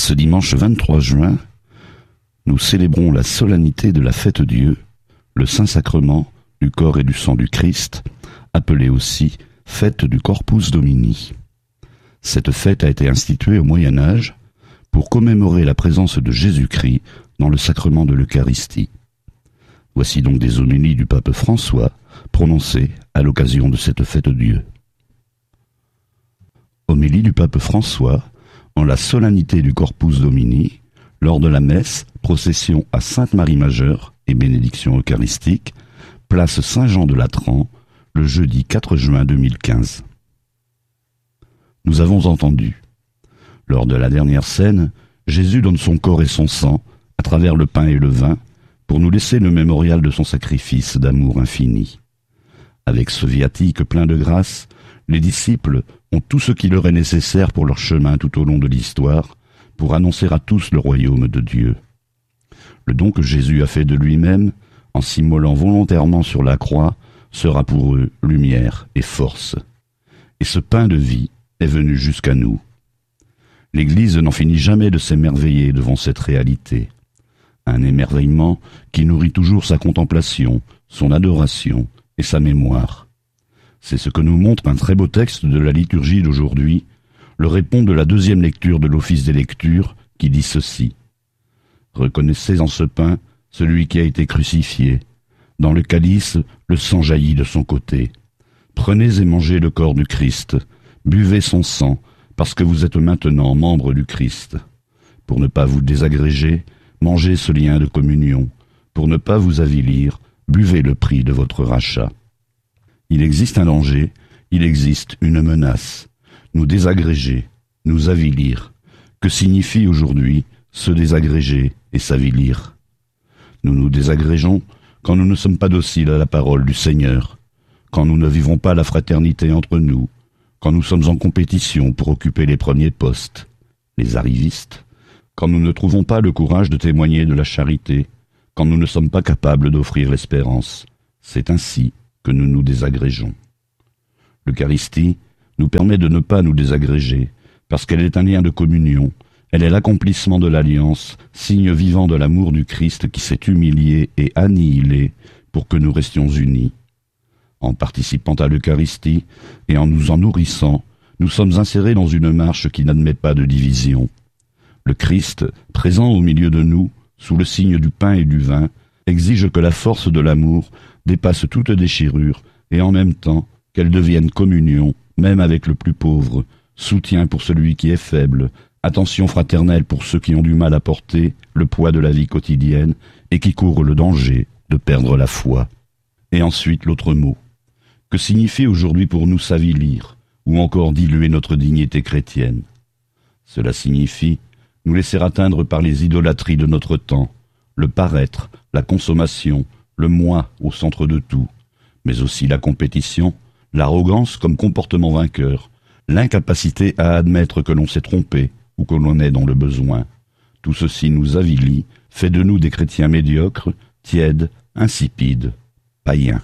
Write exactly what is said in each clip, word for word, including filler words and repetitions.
Ce dimanche vingt-trois juin, nous célébrons la solennité de la fête Dieu, le Saint-Sacrement du corps et du sang du Christ, appelée aussi fête du Corpus Domini. Cette fête a été instituée au Moyen Âge pour commémorer la présence de Jésus-Christ dans le sacrement de l'Eucharistie. Voici donc des homélies du pape François prononcées à l'occasion de cette fête Dieu. Homélie du pape François en la solennité du Corpus Domini, lors de la messe, procession à Sainte-Marie Majeure et bénédiction eucharistique, place Saint-Jean de Latran, le jeudi quatre juin deux mille quinze. Nous avons entendu. Lors de la dernière scène, Jésus donne son corps et son sang, à travers le pain et le vin, pour nous laisser le mémorial de son sacrifice d'amour infini. Avec ce viatique plein de grâce, les disciples ont tout ce qui leur est nécessaire pour leur chemin tout au long de l'histoire, pour annoncer à tous le royaume de Dieu. Le don que Jésus a fait de lui-même, en s'immolant volontairement sur la croix, sera pour eux lumière et force. Et ce pain de vie est venu jusqu'à nous. L'Église n'en finit jamais de s'émerveiller devant cette réalité. Un émerveillement qui nourrit toujours sa contemplation, son adoration et sa mémoire. C'est ce que nous montre un très beau texte de la liturgie d'aujourd'hui, le répond de la deuxième lecture de l'office des lectures, qui dit ceci. Reconnaissez en ce pain celui qui a été crucifié. Dans le calice, le sang jaillit de son côté. Prenez et mangez le corps du Christ. Buvez son sang, parce que vous êtes maintenant membres du Christ. Pour ne pas vous désagréger, mangez ce lien de communion. Pour ne pas vous avilir, buvez le prix de votre rachat. Il existe un danger, il existe une menace. Nous désagréger, nous avilir. Que signifie aujourd'hui se désagréger et s'avilir? Nous nous désagrégeons quand nous ne sommes pas dociles à la parole du Seigneur, quand nous ne vivons pas la fraternité entre nous, quand nous sommes en compétition pour occuper les premiers postes, les arrivistes, quand nous ne trouvons pas le courage de témoigner de la charité, quand nous ne sommes pas capables d'offrir l'espérance. C'est ainsi que nous nous désagrégeons. L'Eucharistie nous permet de ne pas nous désagréger, parce qu'elle est un lien de communion, elle est l'accomplissement de l'alliance, signe vivant de l'amour du Christ qui s'est humilié et annihilé pour que nous restions unis. En participant à l'Eucharistie et en nous en nourrissant, nous sommes insérés dans une marche qui n'admet pas de division. Le Christ, présent au milieu de nous, sous le signe du pain et du vin, exige que la force de l'amour dépasse toute déchirure et en même temps qu'elle devienne communion, même avec le plus pauvre, soutien pour celui qui est faible, attention fraternelle pour ceux qui ont du mal à porter le poids de la vie quotidienne et qui courent le danger de perdre la foi. Et ensuite l'autre mot. Que signifie aujourd'hui pour nous s'avilir, ou encore diluer notre dignité chrétienne? Cela signifie nous laisser atteindre par les idolâtries de notre temps, le paraître, la consommation, le moi au centre de tout, mais aussi la compétition, l'arrogance comme comportement vainqueur, l'incapacité à admettre que l'on s'est trompé ou que l'on est dans le besoin. Tout ceci nous avilit, fait de nous des chrétiens médiocres, tièdes, insipides, païens.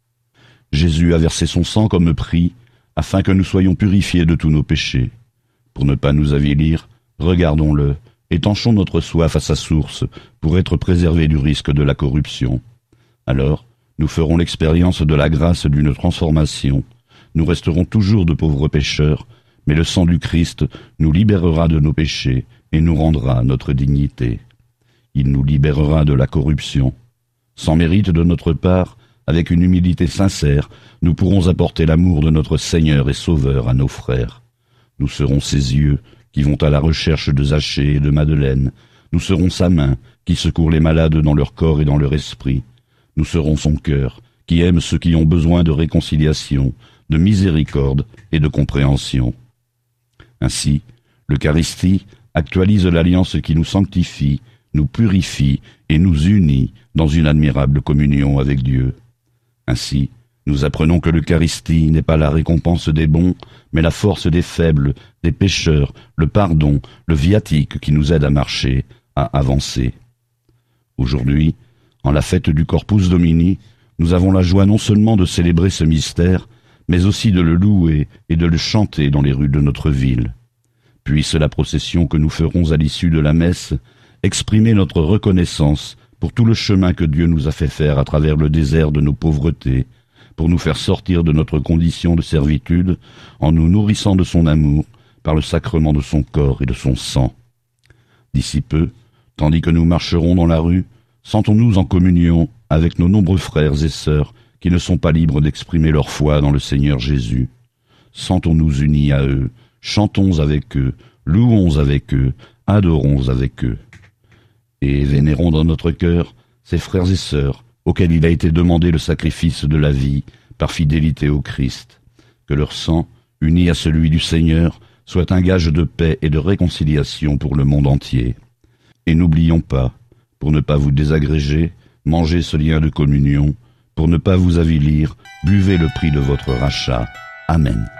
Jésus a versé son sang comme prix, afin que nous soyons purifiés de tous nos péchés. Pour ne pas nous avilir, regardons-le, étanchons notre soif à sa source, pour être préservés du risque de la corruption. Alors, nous ferons l'expérience de la grâce d'une transformation. Nous resterons toujours de pauvres pécheurs, mais le sang du Christ nous libérera de nos péchés et nous rendra notre dignité. Il nous libérera de la corruption. Sans mérite de notre part, avec une humilité sincère, nous pourrons apporter l'amour de notre Seigneur et Sauveur à nos frères. Nous serons ses yeux qui vont à la recherche de Zachée et de Madeleine. Nous serons sa main qui secourt les malades dans leur corps et dans leur esprit. Nous serons son cœur qui aime ceux qui ont besoin de réconciliation, de miséricorde et de compréhension. Ainsi, l'Eucharistie actualise l'alliance qui nous sanctifie, nous purifie et nous unit dans une admirable communion avec Dieu. Ainsi, nous apprenons que l'Eucharistie n'est pas la récompense des bons, mais la force des faibles, des pécheurs, le pardon, le viatique qui nous aide à marcher, à avancer. Aujourd'hui, en la fête du Corpus Domini, nous avons la joie non seulement de célébrer ce mystère, mais aussi de le louer et de le chanter dans les rues de notre ville. Puisse la procession que nous ferons à l'issue de la messe exprimer notre reconnaissance pour tout le chemin que Dieu nous a fait faire à travers le désert de nos pauvretés, pour nous faire sortir de notre condition de servitude en nous nourrissant de son amour par le sacrement de son corps et de son sang. D'ici peu, tandis que nous marcherons dans la rue, sentons-nous en communion avec nos nombreux frères et sœurs qui ne sont pas libres d'exprimer leur foi dans le Seigneur Jésus. Sentons-nous unis à eux, chantons avec eux, louons avec eux, adorons avec eux. Et vénérons dans notre cœur ces frères et sœurs auxquels il a été demandé le sacrifice de la vie par fidélité au Christ. Que leur sang, uni à celui du Seigneur, soit un gage de paix et de réconciliation pour le monde entier. Et n'oublions pas, pour ne pas vous désagréger, mangez ce lien de communion, pour ne pas vous avilir, buvez le prix de votre rachat. Amen.